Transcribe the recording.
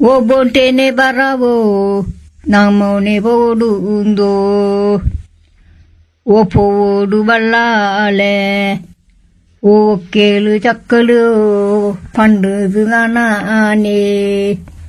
ಓ ಬೊಂಟೆನೆ ಬರವೋ ನಮ್ಮನೆ ಬೋಡು ಉಂದೋ ಓ ಪೋಡು ಬಲ್ಲಾಳೆ ಓ ಕೇಳು ಚಕ್ಕಲು ಪಂಡುದು ನಾನೇ